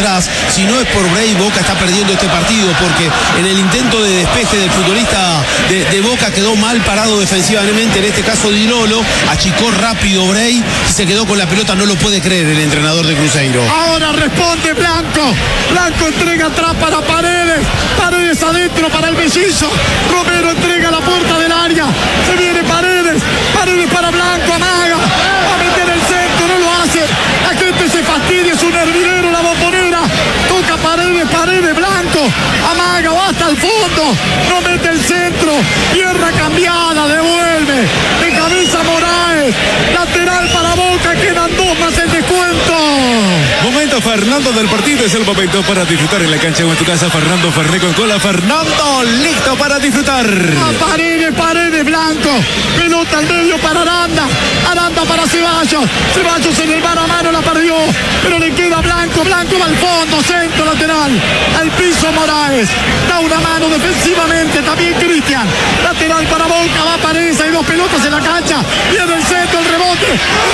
atrás. Si no es por Bray, Boca está perdiendo este partido, porque en el intento de despeje del futbolista de Boca quedó mal parado defensivamente, en este caso Di Lolo, achicó rápido Bray y se quedó con la pelota. No lo puede creer el entrenador de Cruzeiro. Ahora responde Blanco. Blanco entrega atrás para Paredes. Paredes adentro para el mellizo. Romero entrega a la puerta del área. Se viene Paredes. Paredes para Blanco. Amaga. Va a meter el centro. No lo hace. La gente se fastidia. Es un hervidero la bombonera. Toca Paredes. Paredes. Blanco. Amaga. Va hasta el fondo. No mete el centro. Tierra cambiada. Devuelve. De cabeza Moraes. Lateral para Boca. Quedan 2 más el descuento. Momento Fernando del partido, es el momento para disfrutar en la cancha o en tu casa. Fernando Ferné con cola. Fernando, listo para disfrutar. Paredes, Paredes, Blanco. Pelota al medio para Aranda. Aranda para Ceballos. Ceballos en el mano a mano la perdió. Pero le queda Blanco. Blanco va al fondo. Centro lateral. Al piso Moraes. Da una mano defensivamente. También Cristian. Lateral para Boca. Va Paredes. Hay 2 pelotas en la cancha. Viene el centro, el rebote.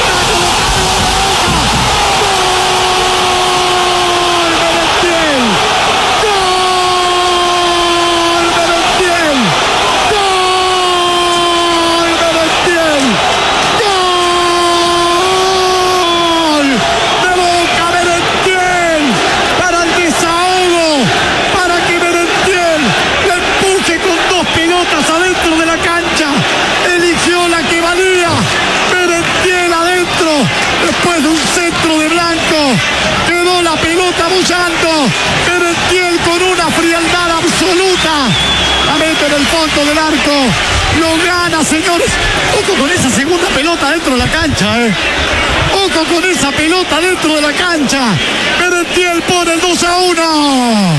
Después de un centro de Blanco, quedó la pelota bullando. Merentiel con una frialdad absoluta. La mete en el fondo del arco. Lo gana, señores. Ojo con esa segunda pelota dentro de la cancha, Ojo con esa pelota dentro de la cancha. Merentiel pone el 2-1.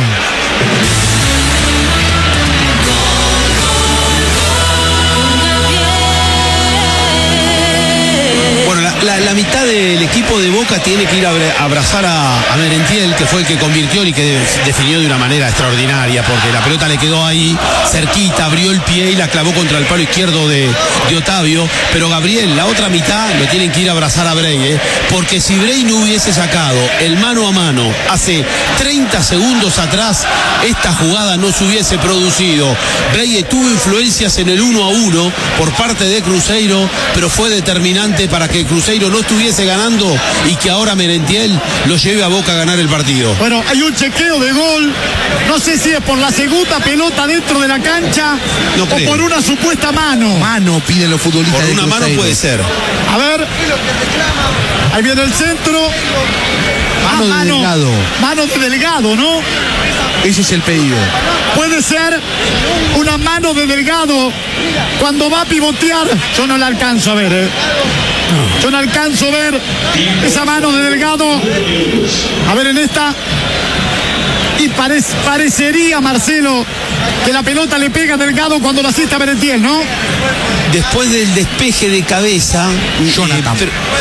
La mitad del equipo de Boca tiene que ir a abrazar a Merentiel, que fue el que convirtió y que definió de una manera extraordinaria, porque la pelota le quedó ahí cerquita, abrió el pie y la clavó contra el palo izquierdo de Otavio. Pero Gabriel, la otra mitad lo tienen que ir a abrazar a Bray, porque si Bray no hubiese sacado el mano a mano hace 30 segundos atrás, esta jugada no se hubiese producido. Bray tuvo influencias en el 1-1 por parte de Cruzeiro, pero fue determinante para que Cruzeiro no estuviese ganando y que ahora Merentiel lo lleve a Boca a ganar el partido. Bueno, hay un chequeo de gol. No sé si es por la segunda pelota dentro de la cancha o por una supuesta mano. Mano piden los futbolistas. Por una mano puede ser. A ver. Ahí viene el centro. Mano de Delgado. Mano de Delgado, ¿no? Ese es el pedido. Puede ser una mano de Delgado cuando va a pivotear. Yo no la alcanzo a ver, Yo no alcanzo a ver esa mano de Delgado. A ver en esta. Y parecería, Marcelo, que la pelota le pega a Delgado cuando la asista Merentiel, ¿no? Después del despeje de cabeza, Jonathan.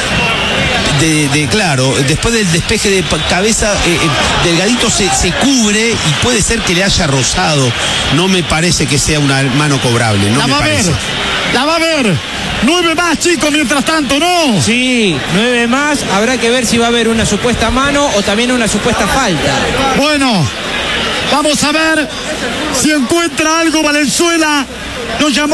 Claro, después del despeje de cabeza, Delgadito se cubre y puede ser que le haya rozado. No me parece que sea una mano cobrable. No me parece. La va a ver. 9 más, chicos, mientras tanto, ¿no? Sí, 9 más. Habrá que ver si va a haber una supuesta mano o también una supuesta falta. Bueno, vamos a ver si encuentra algo Valenzuela. Lo llamó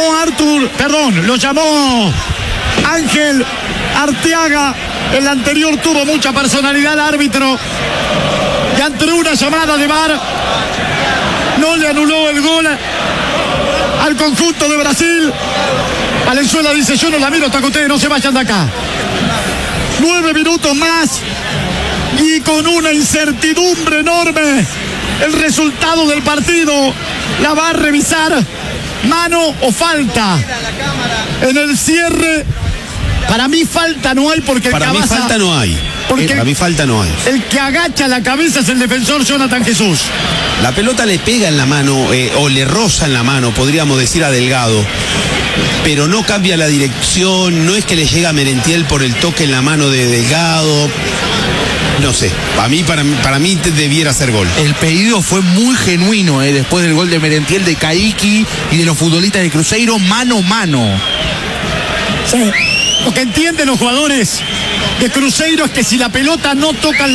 Ángel Arteaga. El anterior tuvo mucha personalidad el árbitro. Y ante una llamada de VAR, no le anuló el gol al conjunto de Brasil. Valenzuela dice: yo no la miro hasta que ustedes no se vayan de acá. 9 minutos más y con una incertidumbre enorme el resultado del partido. La va a revisar mano o falta en el cierre. Para mí falta no hay porque para mí falta no hay. Para mí falta no hay. El que agacha la cabeza es el defensor Jonathan Jesús. La pelota le pega en la mano o le roza en la mano, podríamos decir, a Delgado. Pero no cambia la dirección, no es que le llega a Merentiel por el toque en la mano de Delgado. No sé, para mí debiera ser gol. El pedido fue muy genuino, después del gol de Merentiel, de Caiki y de los futbolistas de Cruzeiro, mano a mano. Sí. Lo que entienden los jugadores de Cruzeiro es que si la pelota no toca